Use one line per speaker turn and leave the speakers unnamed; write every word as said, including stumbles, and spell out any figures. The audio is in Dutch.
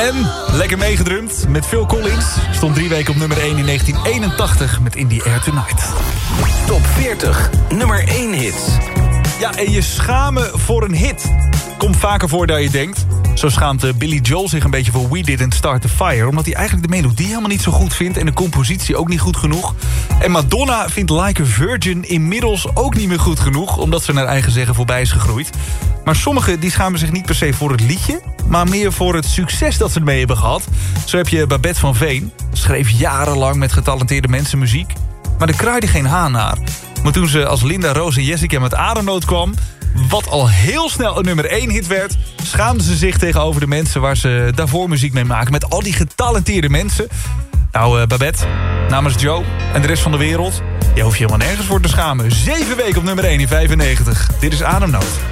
En lekker meegedrumd met Phil Collins. Stond drie weken op nummer één in negentien eenentachtig met In The Air Tonight.
Top veertig, nummer één hits.
Ja, en je schamen voor een hit. Komt vaker voor dan je denkt. Zo schaamt Billy Joel zich een beetje voor We Didn't Start The Fire... omdat hij eigenlijk de melodie helemaal niet zo goed vindt... en de compositie ook niet goed genoeg. En Madonna vindt Like a Virgin inmiddels ook niet meer goed genoeg... omdat ze naar eigen zeggen voorbij is gegroeid. Maar sommigen die schamen zich niet per se voor het liedje... maar meer voor het succes dat ze ermee hebben gehad. Zo heb je Babette van Veen. Schreef jarenlang met getalenteerde mensen muziek... maar er kraaide geen haan naar. Maar toen ze als Linda, Roos en Jessica met Ademnood kwam... wat al heel snel een nummer één hit werd... schaamden ze zich tegenover de mensen waar ze daarvoor muziek mee maken... met al die getalenteerde mensen. Nou, uh, Babette, namens Joe en de rest van de wereld... je hoeft je helemaal nergens voor te schamen. Zeven weken op nummer één in vijfennegentig. Dit is Ademnood.